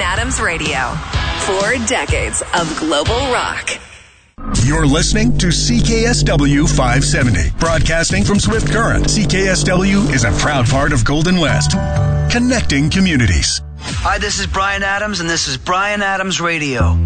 Adams Radio. 4 decades of global rock. You're listening to CKSW 570, broadcasting from Swift Current. CKSW is a proud part of Golden West, connecting communities. Hi, this is Bryan Adams, and this is Bryan Adams Radio.